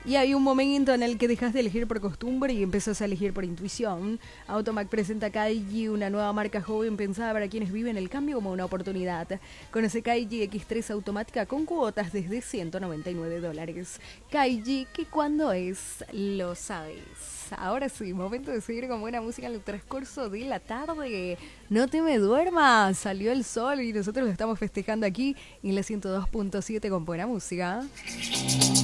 Y hay un momento en el que dejas de elegir por costumbre y empiezas a elegir por intuición. Automac presenta Kaiji, una nueva marca joven pensada para quienes viven el cambio como una oportunidad. Conoce Kaiji X3 automática con cuotas desde $199. Kaiji, que cuando es, lo sabes. Ahora sí, momento de seguir con buena música en el transcurso de la tarde. No te me duermas, salió el sol y nosotros lo estamos festejando aquí en la 102.7 con buena música.